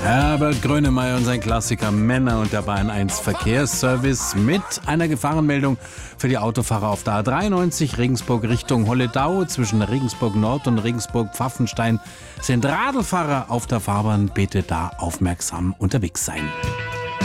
Herbert Grönemeyer und sein Klassiker Männer und der Bayern 1 Verkehrsservice mit einer Gefahrenmeldung für die Autofahrer auf der A93 Regensburg Richtung Holledau. Zwischen Regensburg Nord und Regensburg Pfaffenstein sind Radlfahrer auf der Fahrbahn. Bitte da aufmerksam unterwegs sein.